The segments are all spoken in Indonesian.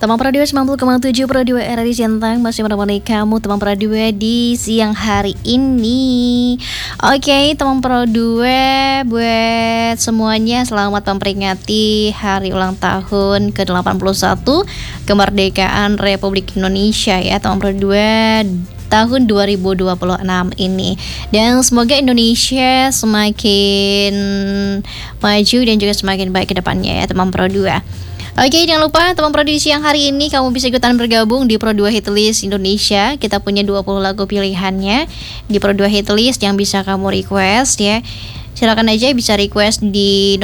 Teman Pro 2 90,7 Pro 2 RRI Centang masih menemani kamu teman Pro 2 di siang hari ini. Oke, teman Pro 2, buat semuanya selamat memperingati hari ulang tahun ke-81 kemerdekaan Republik Indonesia ya teman Pro 2 tahun 2026 ini. Dan semoga Indonesia semakin maju dan juga semakin baik ke depannya ya teman Pro 2. Oke, jangan lupa teman Pro 2 siang hari ini kamu bisa ikutan bergabung di Pro 2 Hitlist Indonesia. Kita punya 20 lagu pilihannya di Pro 2 Hitlist yang bisa kamu request ya. Silakan aja bisa request di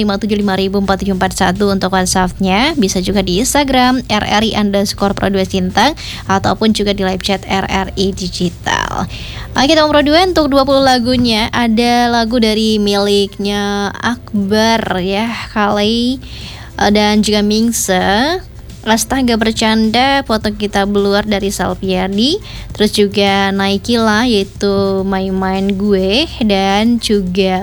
0857504741 untuk WhatsApp-nya. Bisa juga di Instagram RRI_Pro2 Sintang ataupun juga di live chat RRI Digital. Oke teman Pro 2, untuk 20 lagunya ada lagu dari miliknya Akbar ya, Kali dan juga Mingse, Astaga Bercanda, Foto Kita Bluar dari Salviardi, terus juga Naikila yaitu My Mind Gue, dan juga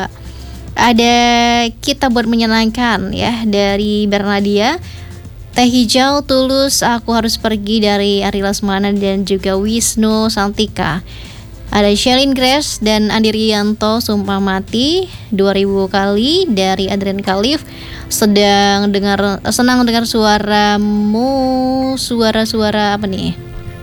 ada Kita Buat Menyenangkan ya dari Bernadia, Teh Hijau, Tulus, Aku Harus Pergi dari Ari Lesmana dan juga Wisnu Santika. Ada Shalin Grace dan Andi Rianto, Sumpah Mati 2000 kali dari Adrian Khalif. Senang dengar suaramu, suara-suara apa nih?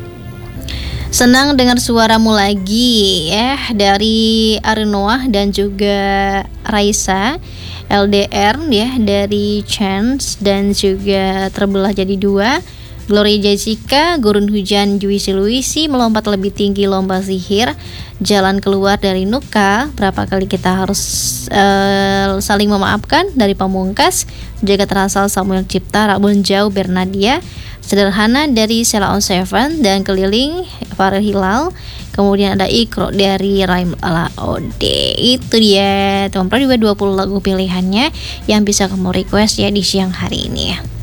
Senang dengar suaramu lagi ya dari Arinoah dan juga Raisa. LDR ya dari Chance dan juga Terbelah Jadi Dua. Gloria Jessica, Gurun Hujan Juwisi Luisi, Melompat Lebih Tinggi Lomba Sihir, Jalan Keluar dari Nuka, Berapa Kali Kita Harus Saling Memaafkan dari Pamungkas, Jaga Terasal Samuel Cipta, Rabun Jauh Bernadia, Sederhana dari Sheila on Seven, dan Keliling Farel Hilal. Kemudian ada Ikro dari Raim Ala Ode. Itu dia teman Pro 20 lagu pilihannya yang bisa kamu request ya di siang hari ini ya.